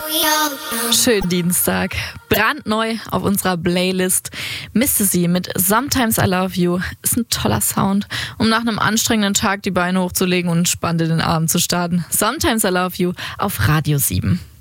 Schönen Dienstag. Brandneu auf unserer Playlist. Missy mit Sometimes I Love You ist ein toller Sound, um nach einem anstrengenden Tag die Beine hochzulegen und entspannt in den Abend zu starten. Sometimes I Love You auf Radio 7.